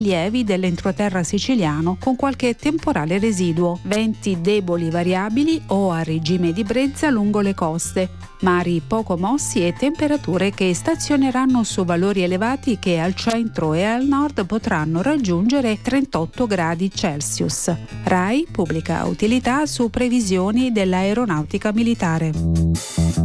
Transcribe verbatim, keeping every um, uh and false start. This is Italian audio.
lievi dell'entroterra siciliano con qualche temporale residuo, venti deboli variabili o a regime di brezza lungo le coste, mari poco mossi e temperature che stazioneranno su valori elevati che al centro e al nord potranno raggiungere trentotto gradi Celsius. RAI pubblica utilità su previsioni dell'aeronautica militare.